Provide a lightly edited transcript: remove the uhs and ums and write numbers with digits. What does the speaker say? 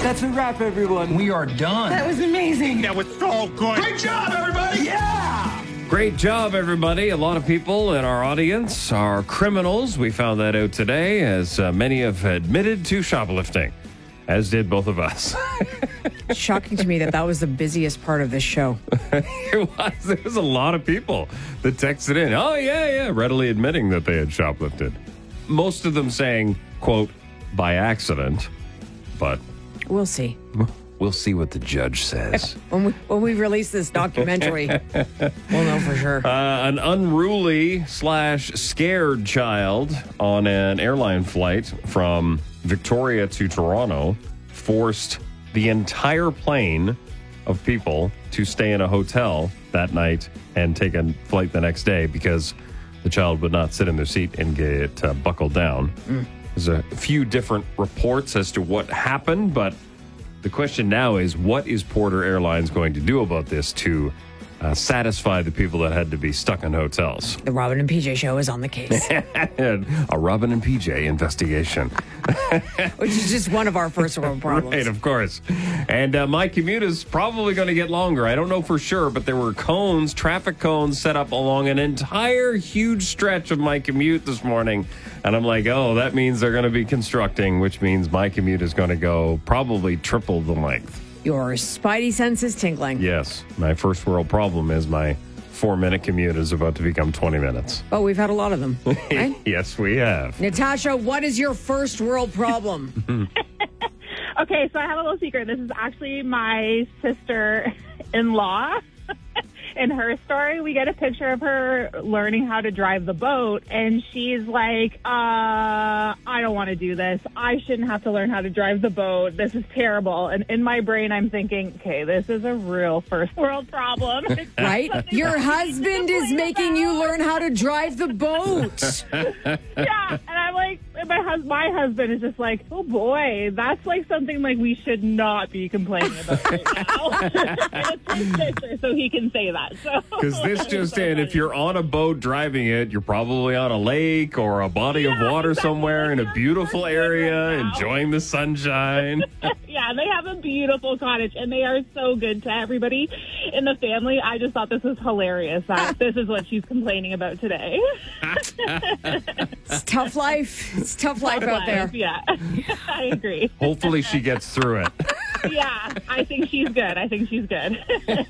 That's a wrap, everyone. We are done. That was amazing. That was so good. Great job, everybody. Yeah! Great job, everybody. A lot of people in our audience are criminals. We found that out today, as many have admitted to shoplifting, as did both of us. Shocking to me that was the busiest part of this show. There was a lot of people that texted in. Oh, yeah, readily admitting that they had shoplifted. Most of them saying, quote, by accident, but We'll see. we'll see what the judge says. When we release this documentary, we'll know for sure. An unruly / scared child on an airline flight from Victoria to Toronto forced the entire plane of people to stay in a hotel that night and take a flight the next day because the child would not sit in their seat and get buckled down. There's a few different reports as to what happened, but the question now is, what is Porter Airlines going to do about this to satisfy the people that had to be stuck in hotels? The Robin and PJ show is on the case, A Robin and PJ investigation. which is just one of our first world problems. Right, of course. And my commute is probably going to get longer. I don't know for sure, but there were traffic cones set up along an entire huge stretch of my commute this morning. And I'm like, oh, that means they're going to be constructing, which means my commute is going to go probably triple the length. Your spidey sense is tingling. Yes, my first world problem is my 4-minute commute is about to become 20 minutes. Oh, we've had a lot of them, right? Yes, we have. Natasha, what is your first world problem? Okay, so I have a little secret. This is actually my sister-in-law. In her story, we get a picture of her learning how to drive the boat, and she's like, I don't want to do this. I shouldn't have to learn how to drive the boat. This is terrible. And in my brain, I'm thinking, okay, this is a real first world problem. Right? Your husband is making you learn how to drive the boat. Yeah, and I'm like, my husband is just like, oh boy, that's like something like we should not be complaining about right now. And it's his sister, so he can say that. Because this just in, if you're on a boat driving it, you're probably on a lake or a body of water somewhere in a beautiful area, enjoying the sunshine. Yeah, they have a beautiful cottage, and they are so good to everybody in the family. I just thought this was hilarious. This is what she's complaining about today. It's tough life. It's tough life out there. Yeah, I agree. Hopefully she gets through it. Yeah, I think she's good.